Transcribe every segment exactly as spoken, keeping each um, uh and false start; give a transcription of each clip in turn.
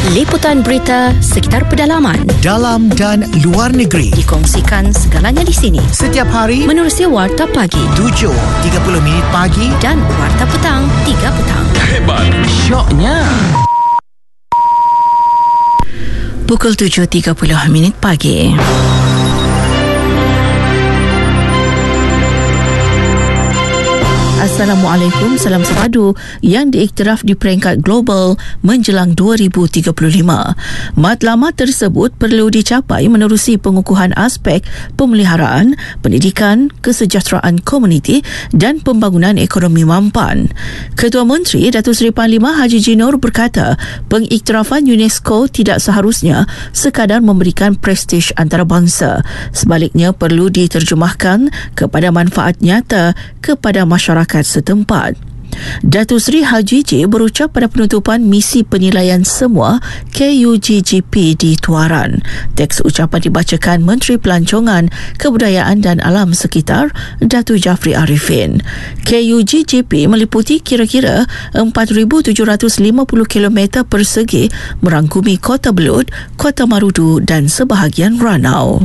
Liputan berita sekitar pedalaman, dalam dan luar negeri, dikongsikan segalanya di sini. Setiap hari menerusi Warta Pagi tujuh tiga puluh minit pagi dan Warta Petang tiga petang. Hebat, syoknya. Pukul tujuh tiga puluh minit pagi. Assalamualaikum, salam sepadu yang diiktiraf di peringkat global menjelang dua ribu tiga puluh lima. Matlamat tersebut perlu dicapai menerusi pengukuhan aspek pemeliharaan, pendidikan, kesejahteraan komuniti dan pembangunan ekonomi mampan. Ketua Menteri Datuk Seri Panglima Haji Jinor berkata, pengiktirafan UNESCO tidak seharusnya sekadar memberikan prestij antarabangsa. Sebaliknya perlu diterjemahkan kepada manfaat nyata kepada masyarakat setempat. Datuk Seri Haji J berucap pada penutupan misi penilaian semua K U G G P di Tuaran. Teks ucapan dibacakan Menteri Pelancongan, Kebudayaan dan Alam Sekitar Datuk Jafri Arifin. K U G G P meliputi kira-kira empat ribu tujuh ratus lima puluh kilometer persegi merangkumi Kota Belud, Kota Marudu dan sebahagian Ranau.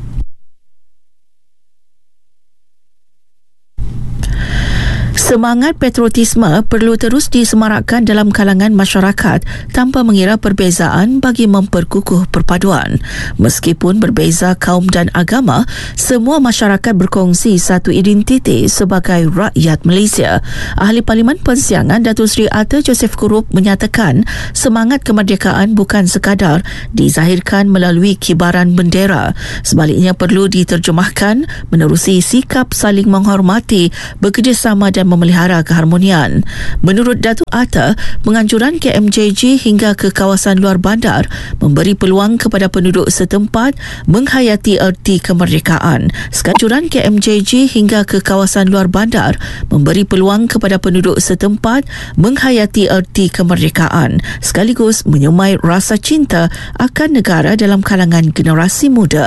Semangat patriotisme perlu terus disemarakkan dalam kalangan masyarakat tanpa mengira perbezaan bagi memperkukuh perpaduan. Meskipun berbeza kaum dan agama, semua masyarakat berkongsi satu identiti sebagai rakyat Malaysia. Ahli Parlimen Persiangan Datuk Seri Arthur Joseph Kurup menyatakan semangat kemerdekaan bukan sekadar dizahirkan melalui kibaran bendera. Sebaliknya perlu diterjemahkan menerusi sikap saling menghormati, bekerjasama dan memelihara keharmonian. Menurut Datuk Arthur, penganjuran K M J G hingga ke kawasan luar bandar memberi peluang kepada penduduk setempat menghayati erti kemerdekaan. Anjuran K M J G hingga ke kawasan luar bandar memberi peluang kepada penduduk setempat menghayati erti kemerdekaan, sekaligus menyemai rasa cinta akan negara dalam kalangan generasi muda.